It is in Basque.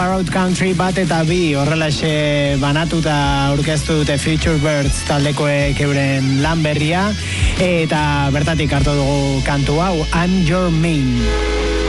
Far Out Country bat eta bi horrelaxe banatuta aurkeztu dute Future Birds taldekoek euren lan berria, eta bertatik hartu dugu kantu hau, I'm Your Main.